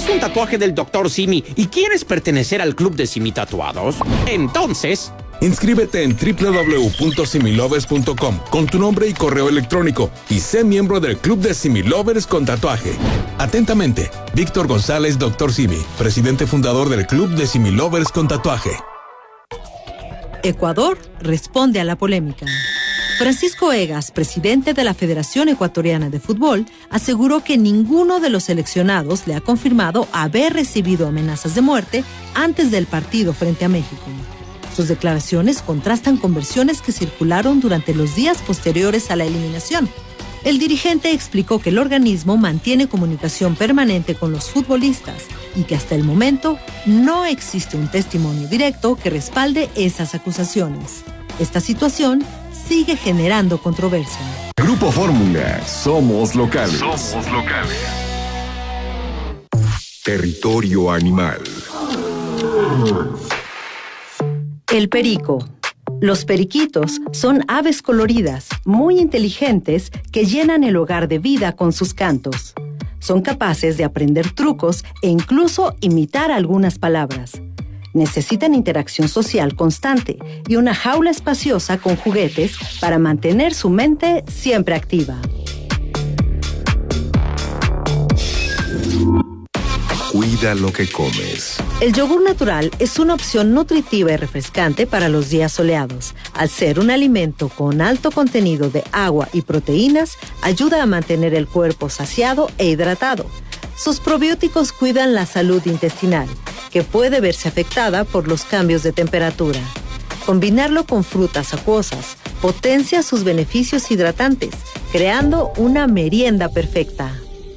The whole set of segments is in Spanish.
un tatuaje del Dr. Simi y quieres pertenecer al club de Simi Tatuados, entonces... Inscríbete en www.similovers.com con tu nombre y correo electrónico y sé miembro del Club de Similovers con tatuaje. Atentamente, Víctor González, Dr. Simi, presidente fundador del Club de Similovers con tatuaje. Ecuador responde a la polémica. Francisco Egas, presidente de la Federación Ecuatoriana de Fútbol, aseguró que ninguno de los seleccionados le ha confirmado haber recibido amenazas de muerte antes del partido frente a México. Sus declaraciones contrastan con versiones que circularon durante los días posteriores a la eliminación. El dirigente explicó que el organismo mantiene comunicación permanente con los futbolistas y que hasta el momento no existe un testimonio directo que respalde esas acusaciones. Esta situación sigue generando controversia. Grupo Fórmula, somos locales. Somos locales. Territorio animal. El perico. Los periquitos son aves coloridas, muy inteligentes, que llenan el hogar de vida con sus cantos. Son capaces de aprender trucos e incluso imitar algunas palabras. Necesitan interacción social constante y una jaula espaciosa con juguetes para mantener su mente siempre activa. Cuida lo que comes. El yogur natural es una opción nutritiva y refrescante para los días soleados. Al ser un alimento con alto contenido de agua y proteínas, ayuda a mantener el cuerpo saciado e hidratado. Sus probióticos cuidan la salud intestinal, que puede verse afectada por los cambios de temperatura. Combinarlo con frutas acuosas potencia sus beneficios hidratantes, creando una merienda perfecta.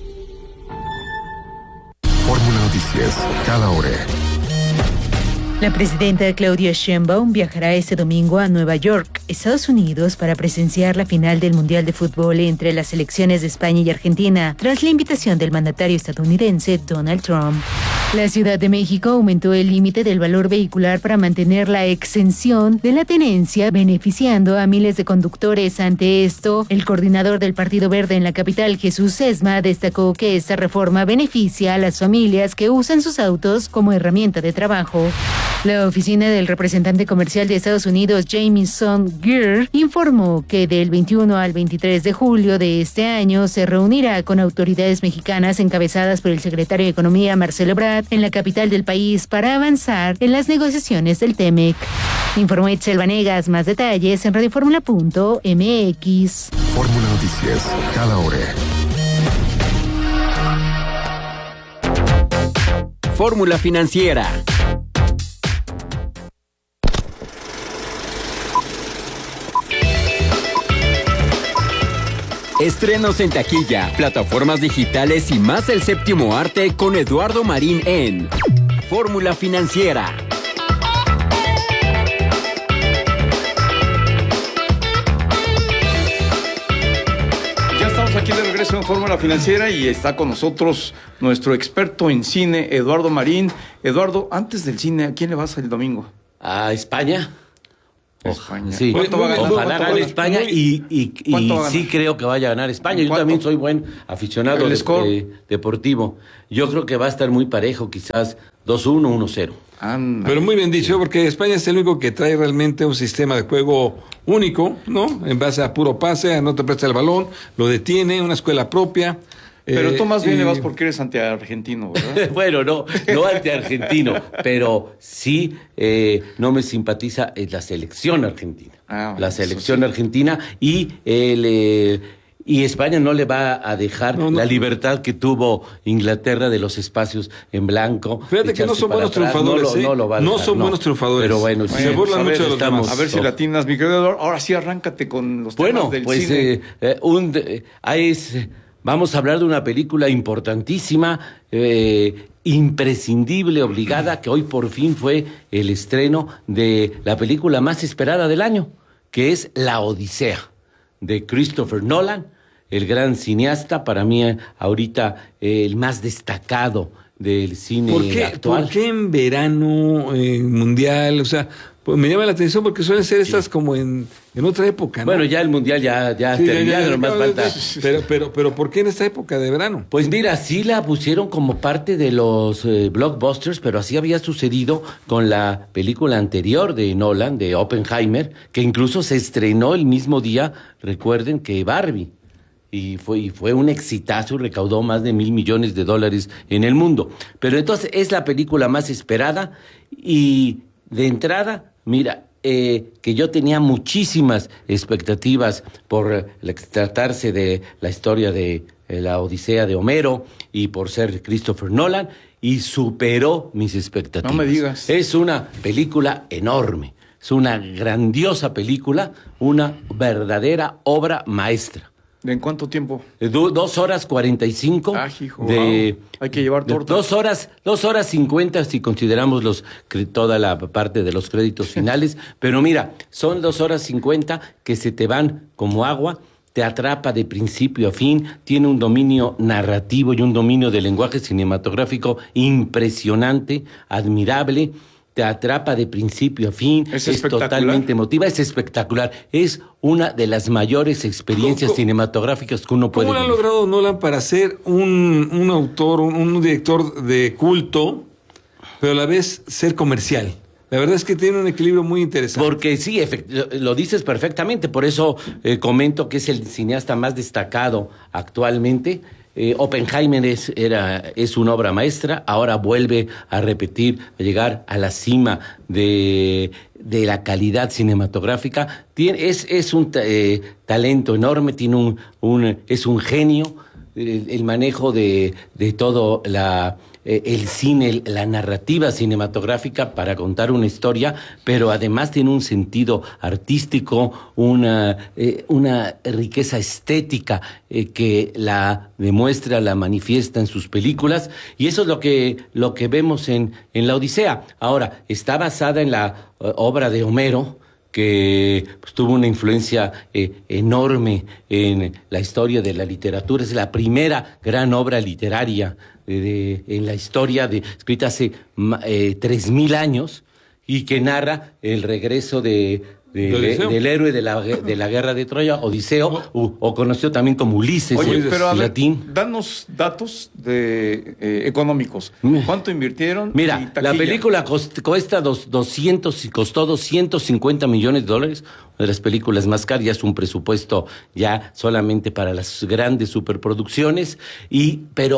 Fórmula Noticias, cada hora. La presidenta Claudia Sheinbaum viajará este domingo a Nueva York, Estados Unidos, para presenciar la final del Mundial de Fútbol entre las selecciones de España y Argentina, tras la invitación del mandatario estadounidense Donald Trump. La Ciudad de México aumentó el límite del valor vehicular para mantener la exención de la tenencia, beneficiando a miles de conductores. Ante esto, el coordinador del Partido Verde en la capital, Jesús Sesma, destacó que esta reforma beneficia a las familias que usan sus autos como herramienta de trabajo. La oficina del representante comercial de Estados Unidos, Jamieson Greer, informó que del 21 al 23 de julio de este año se reunirá con autoridades mexicanas encabezadas por el secretario de Economía, Marcelo Ebrard, en la capital del país para avanzar en las negociaciones del TEMEC. Informó Itzel Vanegas. Más detalles en radioformula.mx. Fórmula Noticias, cada hora. Fórmula Financiera. Estrenos en taquilla, plataformas digitales y más del séptimo arte con Eduardo Marín en Fórmula Financiera. Ya estamos aquí de regreso en Fórmula Financiera y está con nosotros nuestro experto en cine, Eduardo Marín. Eduardo, antes del cine, ¿a quién le vas el domingo? A España. España. Sí, ojalá gane España y sí creo que vaya a ganar España. Yo también soy buen aficionado deportivo. Yo creo que va a estar muy parejo, quizás 2-1, 1-0. Pero muy bien dicho, porque España es el único que trae realmente un sistema de juego único, ¿no? En base a puro pase, no te presta el balón, lo detiene, una escuela propia. Pero tú más bien le vas porque eres antiargentino, ¿verdad? Bueno, no antiargentino, pero sí no me simpatiza la selección argentina. La selección argentina y España no le va a dejar la libertad que tuvo Inglaterra de los espacios en blanco. Fíjate que no son buenos triunfadores, no son buenos triunfadores. Pero bueno, se burlan mucho de los demás. A ver si latinas, mi querido Eduardo. Ahora sí, arráncate con los temas del cine. Vamos a hablar de una película importantísima, imprescindible, obligada, que hoy por fin fue el estreno de la película más esperada del año, que es La Odisea, de Christopher Nolan, el gran cineasta, para mí ahorita el más destacado del cine actual. ¿Por qué en verano mundial? O sea, pues me llama la atención porque suelen ser estas como en otra época, ¿no? Bueno, ya el mundial ya Sí, terminaron, más falta. Pero ¿por qué en esta época de verano? Pues mira, sí la pusieron como parte de los blockbusters, pero así había sucedido con la película anterior de Nolan, de Oppenheimer, que incluso se estrenó el mismo día, recuerden, que Barbie. Y fue un exitazo, recaudó más de $1,000 millones en el mundo. Pero entonces es la película más esperada y de entrada, mira, que yo tenía muchísimas expectativas por tratarse de la historia de la Odisea de Homero y por ser Christopher Nolan, y superó mis expectativas. No me digas. Es una película enorme, es una grandiosa película, una verdadera obra maestra. ¿En cuánto tiempo? 2 horas 45. Ah, hijo, de, wow. Hay que llevar torta. 2 horas 50 si consideramos toda la parte de los créditos finales. Pero mira, son 2 horas 50 que se te van como agua, te atrapa de principio a fin, tiene un dominio narrativo y un dominio del lenguaje cinematográfico impresionante, admirable. Te atrapa de principio a fin, es totalmente emotiva, es espectacular, es una de las mayores experiencias cinematográficas que uno puede ¿Cómo lo ha vivir. logrado Nolan para ser un autor, un director de culto, pero a la vez ser comercial? La verdad es que tiene un equilibrio muy interesante. Porque sí, lo dices perfectamente, por eso comento que es el cineasta más destacado actualmente. Oppenheimer es una obra maestra, ahora vuelve a repetir, a llegar a la cima de la calidad cinematográfica. Es un talento enorme, es un genio, el manejo de todo el cine, la narrativa cinematográfica para contar una historia, pero además tiene un sentido artístico, una riqueza estética que la demuestra, la manifiesta en sus películas, y eso es lo que vemos en la Odisea. Ahora, está basada en la obra de Homero, que pues, tuvo una influencia enorme en la historia de la literatura. Es la primera gran obra literaria en la historia, escrita hace 3,000 años, y que narra el regreso del héroe de la guerra de Troya, Odiseo, o conocido también como Ulises. Oye, pero a ver, latín. danos datos económicos. ¿Cuánto invirtieron? Mira, la película costó $250 millones, una de las películas más caras, ya es un presupuesto ya solamente para las grandes superproducciones, pero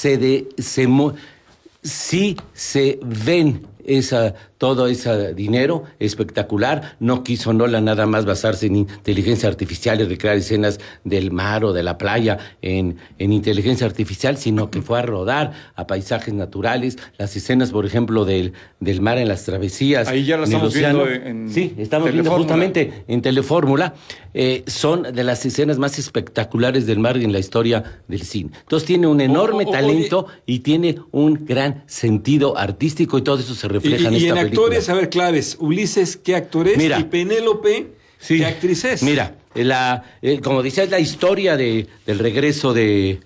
sí se ven todo ese dinero espectacular. No quiso Nolan nada más basarse en inteligencia artificial y recrear escenas del mar o de la playa en inteligencia artificial, sino que fue a rodar a paisajes naturales, las escenas, por ejemplo, del mar en las travesías. Ahí ya la estamos viendo en Sí, estamos viendo justamente en Telefórmula. Son de las escenas más espectaculares del mar en la historia del cine. Entonces tiene un enorme talento y tiene un gran sentido artístico, y todo eso se refleja en esta película. Actores, a ver, claves. Ulises, ¿qué actor es? Mira, y Penélope, sí, ¿qué actriz es? Mira, como decía, es la historia del regreso de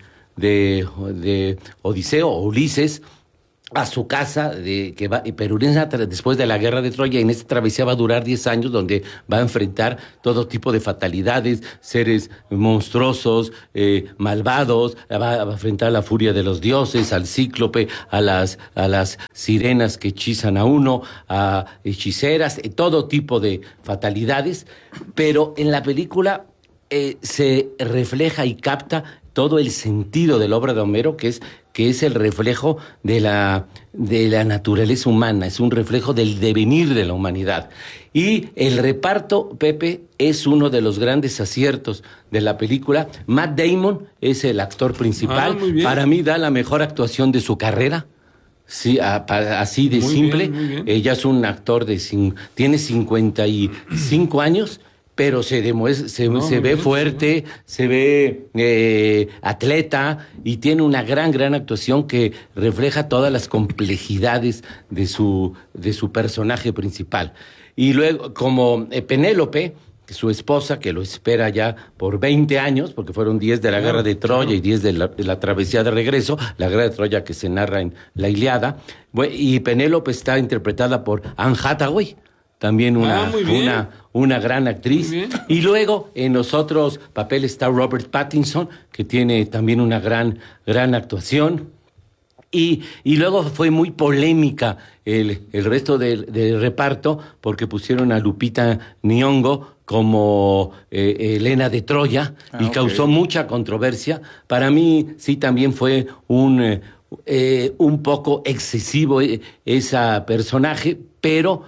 Odiseo o Ulises a su casa, pero después de la guerra de Troya. En esta travesía va a durar 10 años, donde va a enfrentar todo tipo de fatalidades, seres monstruosos, malvados, va a enfrentar la furia de los dioses, al cíclope, a las sirenas que hechizan a uno, a hechiceras, todo tipo de fatalidades. Pero en la película se refleja y capta todo el sentido de la obra de Homero, que es el reflejo de la naturaleza humana, es un reflejo del devenir de la humanidad. Y el reparto, Pepe, es uno de los grandes aciertos de la película. Matt Damon es el actor principal. Muy bien. Para mí da la mejor actuación de su carrera. Sí, así de muy simple. Bien, muy bien. Ella es un actor tiene 55 años, pero se ve fuerte, se ve atleta, y tiene una gran actuación que refleja todas las complejidades de su personaje principal. Y luego, como Penélope, su esposa, que lo espera ya por 20 años, porque fueron 10 de la guerra de Troya y 10 de la travesía de regreso, la guerra de Troya que se narra en la Ilíada, y Penélope está interpretada por Anne Hathaway, también muy bien. una gran actriz. Y luego en los otros papeles está Robert Pattinson, que tiene también una gran actuación. Y luego fue muy polémica el resto del reparto, porque pusieron a Lupita Nyong'o como Helena de Troya, y causó mucha controversia. Para mí sí también fue un poco excesivo ese personaje, pero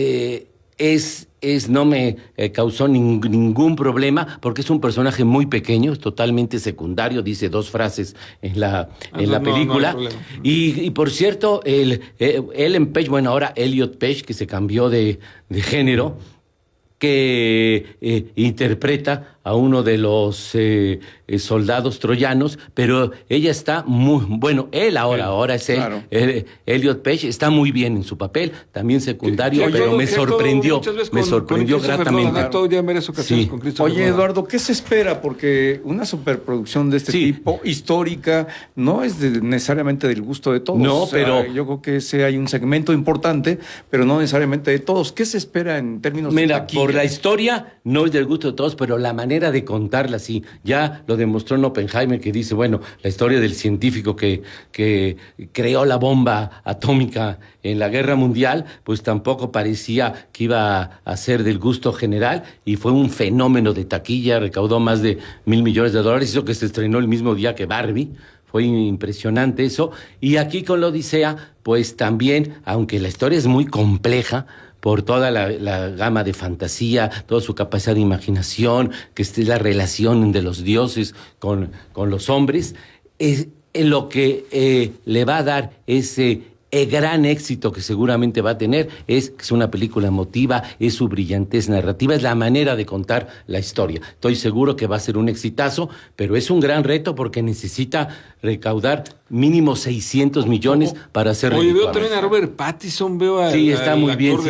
no me causó ningún problema, porque es un personaje muy pequeño, es totalmente secundario, dice 2 frases en la película. No y por cierto, Ellen Page, bueno, ahora Elliot Page, que se cambió de género, que interpreta a uno de los soldados troyanos, pero ella está él ahora es él, claro. Elliot Page está muy bien en su papel, también secundario, pero me sorprendió gratamente. Sí. Oye, Eduardo, ¿qué se espera? Porque una superproducción de este tipo, histórica, no es necesariamente del gusto de todos. No, pero yo creo que hay un segmento importante, pero no necesariamente de todos. ¿Qué se espera en términos de taquilla? Por la historia no es del gusto de todos, pero la manera de contarla sí. Ya lo demostró en Oppenheimer, que dice, bueno, la historia del científico que creó la bomba atómica en la Guerra Mundial, pues tampoco parecía que iba a ser del gusto general, y fue un fenómeno de taquilla, recaudó más de $1,000 millones, hizo que se estrenó el mismo día que Barbie. Fue impresionante eso. Y aquí con la Odisea, pues también, aunque la historia es muy compleja, por toda la gama de fantasía, toda su capacidad de imaginación, que es la relación de los dioses con los hombres, es lo que le va a dar ese gran éxito que seguramente va a tener, es que es una película emotiva, es su brillantez narrativa, es la manera de contar la historia. Estoy seguro que va a ser un exitazo, pero es un gran reto porque necesita recaudar mínimo 600 millones para hacer. Oye, veo también a Robert Pattinson, veo a sí, está muy bien.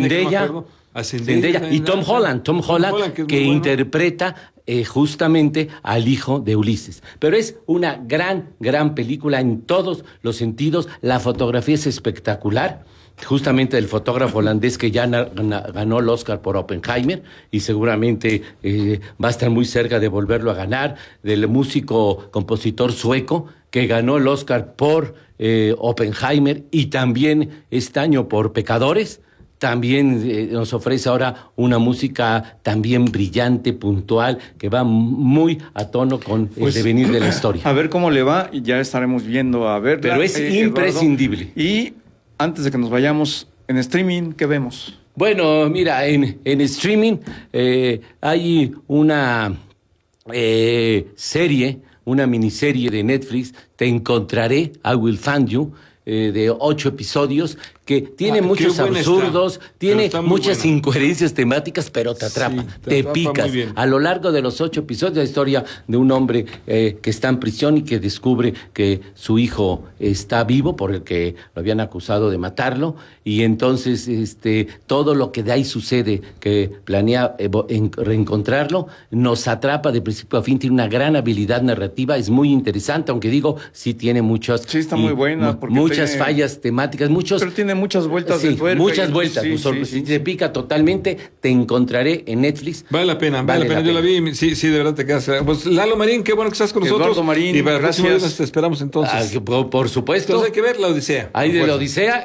Zendaya y Tom Holland, que interpreta justamente al hijo de Ulises. Pero es una gran película en todos los sentidos. La fotografía es espectacular, justamente del fotógrafo holandés que ya ganó el Oscar por Oppenheimer, y seguramente va a estar muy cerca de volverlo a ganar, del músico compositor sueco que ganó el Oscar por Oppenheimer y también este año por Pecadores. También nos ofrece ahora una música también brillante, puntual, que va muy a tono con el devenir de la historia. A ver cómo le va, y ya estaremos viendo a ver. Pero es imprescindible. Eduardo. Y antes de que nos vayamos, en streaming, ¿qué vemos? Bueno, mira, en streaming hay una una miniserie de Netflix, Te Encontraré, I Will Find You, de 8 episodios, que tiene muchos absurdos, tiene muchas incoherencias temáticas, pero te atrapa, te picas. A lo largo de los 8 episodios, la historia de un hombre que está en prisión y que descubre que su hijo está vivo porque lo habían acusado de matarlo, y entonces todo lo que de ahí sucede, que planea reencontrarlo, nos atrapa de principio a fin. Tiene una gran habilidad narrativa, es muy interesante, aunque digo, sí tiene muchos... Sí, está muy buena. Muchas fallas temáticas, pero tiene muchas vueltas de tuerca. Muchas vueltas. Si te pica totalmente, Te Encontraré en Netflix. Vale la pena. Yo la vi, sí, de verdad te quedas. Pues Lalo Marín, qué bueno que estás con nosotros. Eduardo Marín, y para gracias. Te esperamos entonces. Por supuesto. Entonces hay que ver La Odisea. Hay de La Odisea.